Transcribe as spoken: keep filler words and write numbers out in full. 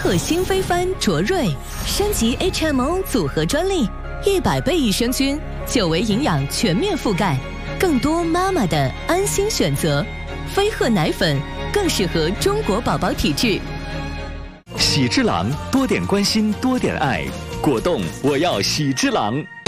鹤新飞帆卓瑞，升级 H M O 组合专利，一百倍益生菌，久维营养全面覆盖，更多妈妈的安心选择。飞鹤奶粉更适合中国宝宝体质。 喜之郎，多点关心，多点爱。果冻，我要喜之郎。